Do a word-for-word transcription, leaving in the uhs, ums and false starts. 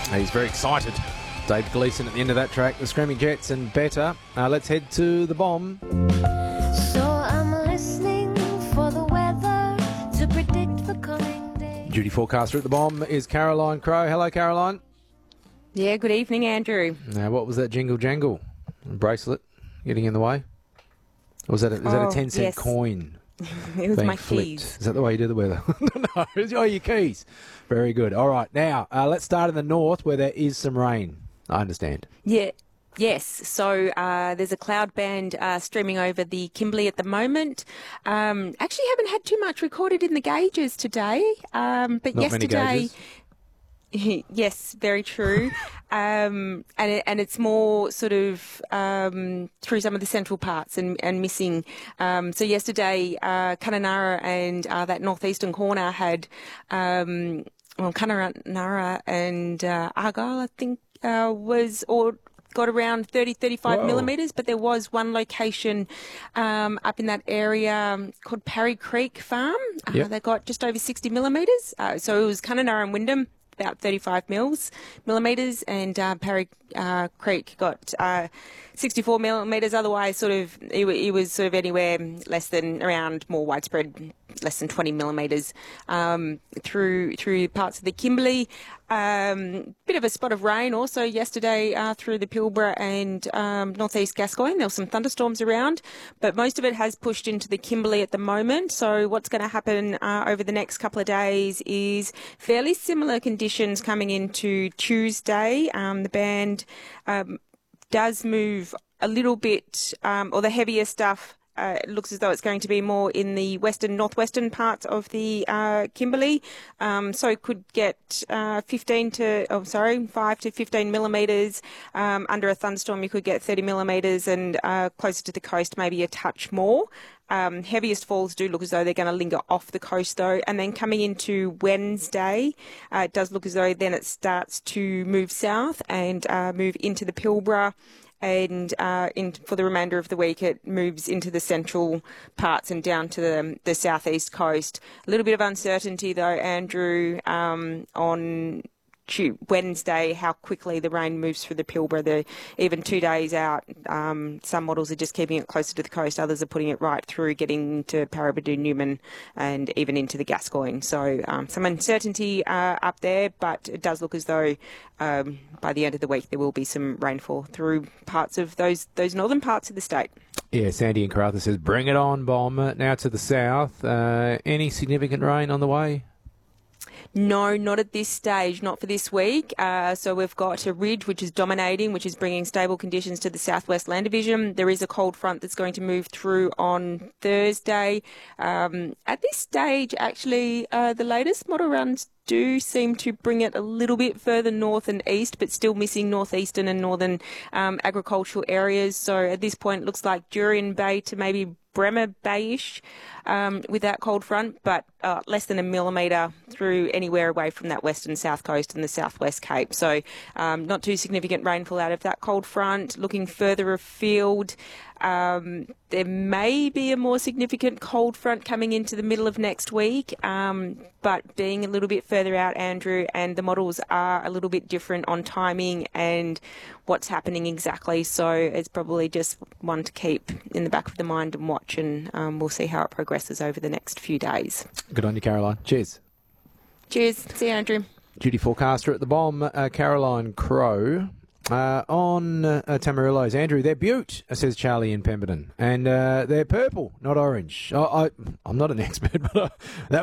He's very excited. Dave Gleeson at the end of that track, the Screaming Jets and Better. Uh, let's head to the Bomb. So I'm listening for the weather to predict the coming day. Duty forecaster at the Bomb is Caroline Crowe. Hello, Caroline. Yeah, good evening, Andrew. Now, what was that jingle jangle? Bracelet getting in the way? Or was that a, is that a Oh, ten cent yes. coin? It was being my flipped? keys. Is that the way you do the weather? No, it's oh, your keys. Very good. All right, now uh, let's start in the north where there is some rain. I understand. Yeah. Yes, so uh, there's a cloud band uh, streaming over the Kimberley at the moment. Um, actually haven't had too much recorded in the gauges today, um, but Not many yesterday... gauges. Yes, very true. um, and it, and it's more sort of um, through some of the central parts and, and missing. Um, so yesterday, uh, Kununurra and uh, that northeastern corner had, um, well, Kununurra and uh, Argyle, I think, uh, was or got around thirty, thirty-five Whoa. millimetres, but there was one location um, up in that area called Parry Creek Farm. Uh, Yep. They got just over sixty millimetres. Uh, so it was Kununurra and Wyndham, about thirty-five mils, millimetres, and uh, Parry uh, Creek got uh, sixty-four millimetres. Otherwise, sort of, it, it was sort of anywhere less than around more widespread, less than twenty millimetres um, through through parts of the Kimberley. Um, bit of a spot of rain also yesterday uh, through the Pilbara and um, northeast Gascoyne. There were some thunderstorms around, but most of it has pushed into the Kimberley at the moment. So what's going to happen uh, over the next couple of days is fairly similar conditions coming into Tuesday. Um, the band um, does move a little bit, um, or the heavier stuff. Uh, it looks as though it's going to be more in the western, northwestern parts of the uh, Kimberley. Um, so it could get uh, fifteen to, oh, sorry, five to fifteen millimetres. Um, under a thunderstorm, you could get thirty millimetres, and uh, closer to the coast, maybe a touch more. Um, heaviest falls do look as though they're going to linger off the coast, though. And then coming into Wednesday, uh, it does look as though then it starts to move south and uh, move into the Pilbara. And uh, in, for the remainder of the week, it moves into the central parts and down to the, the southeast coast. A little bit of uncertainty, though, Andrew, um, on Tu- Wednesday, how quickly the rain moves through the Pilbara. The, even two days out, um, some models are just keeping it closer to the coast. Others are putting it right through, getting to Paraburdoo, Newman, and even into the Gascoyne. So um, some uncertainty uh, up there, but it does look as though um, by the end of the week there will be some rainfall through parts of those those northern parts of the state. Yeah, Sandy in Karratha says, bring it on, Bomb. Now to the south. Uh, any significant rain on the way? No, not at this stage, not for this week. Uh, so we've got a ridge which is dominating, which is bringing stable conditions to the southwest land division. There is a cold front that's going to move through on Thursday. Um, at this stage, actually, uh, the latest model runs do seem to bring it a little bit further north and east, but still missing northeastern and northern um, agricultural areas. So at this point, it looks like Durian Bay to maybe Bremer Bay-ish um, with that cold front, but uh, less than a millimetre through anywhere away from that western south coast and the southwest Cape. So um, not too significant rainfall out of that cold front. Looking further afield, um, there may be a more significant cold front coming into the middle of next week, um, but being a little bit further out, Andrew, and the models are a little bit different on timing and what's happening exactly. So it's probably just one to keep in the back of the mind and watch, and um, we'll see how it progresses over the next few days. Good on you, Caroline. Cheers. Cheers. See you, Andrew. Duty forecaster at the Bomb, uh, Caroline Crowe. Uh, on uh, Tamarillos, Andrew, they're Butte, says Charlie in Pemberton. And uh, they're purple, not orange. I, I, I'm not an expert, but uh, that